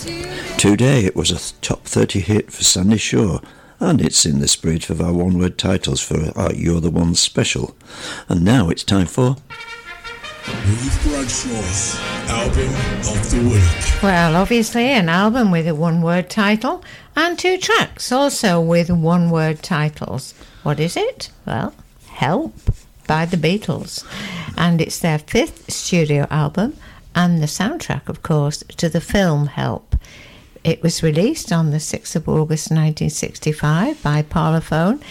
Today it was a top 30 hit for Sandy Shaw, and it's in the spirit of our one-word titles for our You're the One special. And now it's time for... Ruth Bradshaw's Album of the Week. Well, obviously an album with a one-word title and 2 tracks also with one-word titles. What is it? Well, Help by the Beatles. And it's their 5th studio album and the soundtrack, of course, to the film Help. It was released on the 6th of August 1965 by Parlophone